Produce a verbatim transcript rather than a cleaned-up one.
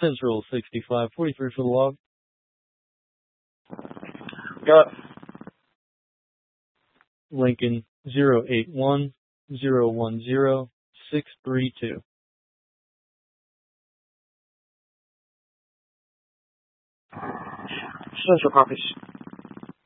Central sixty-five forty-three for the log. Got it. Lincoln zero eight one zero one zero six three two. Central copies.